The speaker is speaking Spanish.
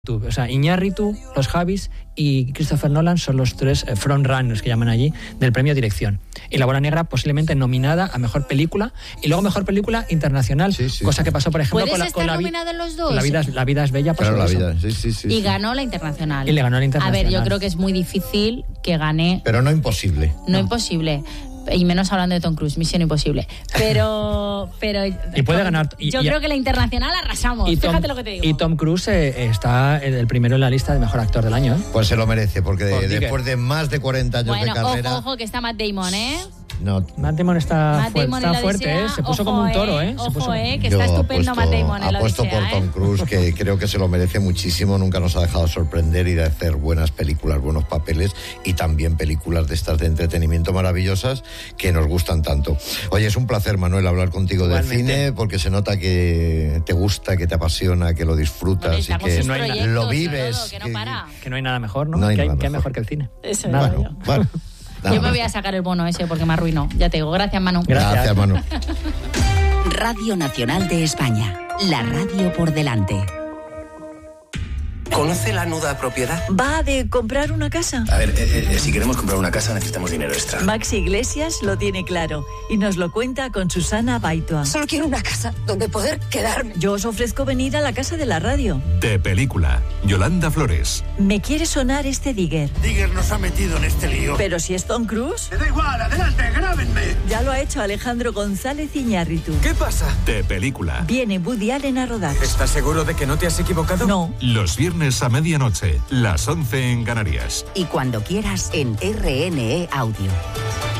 O sea, Iñárritu, los Javis y Christopher Nolan son los tres frontrunners que llaman allí del premio Dirección. Y La Bola Negra posiblemente nominada a Mejor Película y luego Mejor Película Internacional, cosa que pasó, por ejemplo, con la nominado en los dos? La vida es bella. Claro, la vida, y ganó la Internacional. Y le ganó la Internacional. A ver, yo creo que es muy difícil que gane. Pero no imposible. No imposible. Y menos hablando de Tom Cruise, Misión Imposible. Pero y puede ganar. Yo creo que la Internacional arrasamos. Fíjate lo que te digo. Y Tom Cruise está el primero en la lista de mejor actor del año. Pues se lo merece, porque después de más de 40 años de carrera. Ojo, que está Matt Damon, ¿eh? No. Matt Damon está fuerte, se puso como un toro, que está estupendo Matt Damon. Apuesto por Tom Cruise, que creo que se lo merece muchísimo. Nunca nos ha dejado sorprender y de hacer buenas películas, buenos papeles y también películas de estas de entretenimiento maravillosas que nos gustan tanto. Oye, es un placer, Manuel, hablar contigo de cine, porque se nota que te gusta, que te apasiona, que lo disfrutas y que lo vives. Que no hay nada mejor, ¿no? No hay que nada hay mejor. mejor que el cine. Eso bueno. Yo me voy a sacar el bono ese porque me arruinó. Ya te digo. Gracias, Manu. Gracias, Manu. Radio Nacional de España. La radio por delante. ¿Conoce la nuda propiedad? ¿Va de comprar una casa? A ver, si queremos comprar una casa necesitamos dinero extra. Maxi Iglesias lo tiene claro y nos lo cuenta con Susana Baitua. Solo quiero una casa donde poder quedarme. Yo os ofrezco venir a la casa de la radio. De película, Yolanda Flores. Me quiere sonar este Digger. Digger nos ha metido en este lío. Pero si es Tom Cruise. Me da igual, adelante, grábenme. Ya lo ha hecho Alejandro González Iñárritu. ¿Qué pasa? De película. Viene Woody Allen a rodar. ¿Estás seguro de que no te has equivocado? No. Los viernes a medianoche, las 11 en Canarias. Y cuando quieras en RNE Audio.